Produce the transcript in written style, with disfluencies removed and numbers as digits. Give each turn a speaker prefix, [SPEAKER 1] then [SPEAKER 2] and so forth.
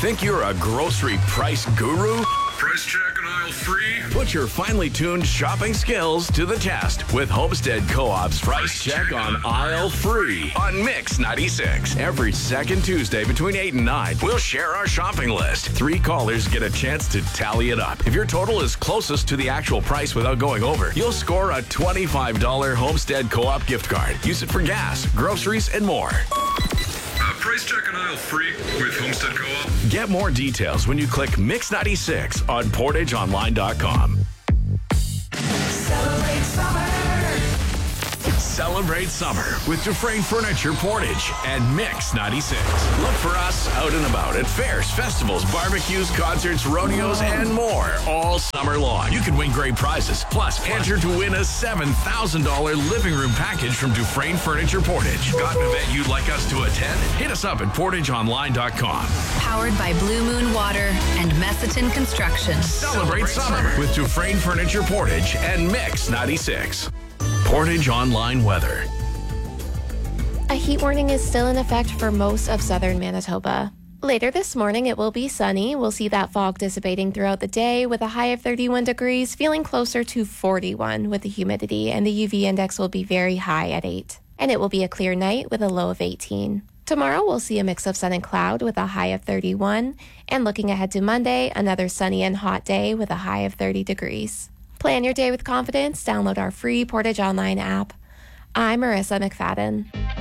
[SPEAKER 1] Think you're a grocery price guru?
[SPEAKER 2] Price check on aisle 3.
[SPEAKER 1] Put your finely tuned shopping skills to the test with Homestead Co-op's Price Check on Aisle 3 on Mix 96. Every second Tuesday between 8 and 9, we'll share our shopping list. 3 callers get a chance to tally it up. If your total is closest to the actual price without going over, you'll score a $25 Homestead Co-op gift card. Use it for gas, groceries, and more.
[SPEAKER 2] Price check on aisle 3 with Homestead Co-op.
[SPEAKER 1] Get more details when you click Mix 96 on PortageOnline.com.
[SPEAKER 3] Celebrate summer.
[SPEAKER 1] Celebrate summer with Dufresne Furniture Portage and Mix 96. Look for us out and about at fairs, festivals, barbecues, concerts, rodeos, and more all summer long. You can win great prizes. Plus, enter to win a $7,000 living room package from Dufresne Furniture Portage. Got an event you'd like us to attend? Hit us up at PortageOnline.com.
[SPEAKER 4] Powered by Blue Moon Water and Messiton Construction.
[SPEAKER 1] Celebrate summer with Dufresne Furniture Portage and Mix 96. Portage Online weather.
[SPEAKER 5] A heat warning is still in effect for most of southern Manitoba. Later this morning, it will be sunny. We'll see that fog dissipating throughout the day with a high of 31 degrees, feeling closer to 41 with the humidity, and the UV index will be very high at 8. And it will be a clear night with a low of 18. Tomorrow, we'll see a mix of sun and cloud with a high of 31. And looking ahead to Monday, another sunny and hot day with a high of 30 degrees. Plan your day with confidence. Download our free Portage Online app. I'm Marissa McFadden.